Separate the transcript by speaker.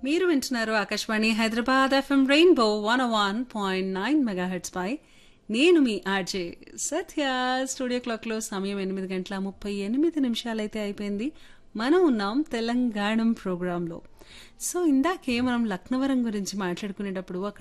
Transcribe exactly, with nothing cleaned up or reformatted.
Speaker 1: మీరు వింటున్నారు Akashvani Hyderabad FM rainbow one one point nine megahertz పై నేను మీ ఆర్జే సత్య. స్టూడియో క్లాక్లో సమయం ఎనిమిది గంటల ముప్పై ఎనిమిది నిమిషాలైతే అయిపోయింది. మనం ఉన్నాం తెలంగాణ ప్రోగ్రాంలో. సో ఇందాకే మనం లక్నవరం గురించి మాట్లాడుకునేటప్పుడు అక్కడ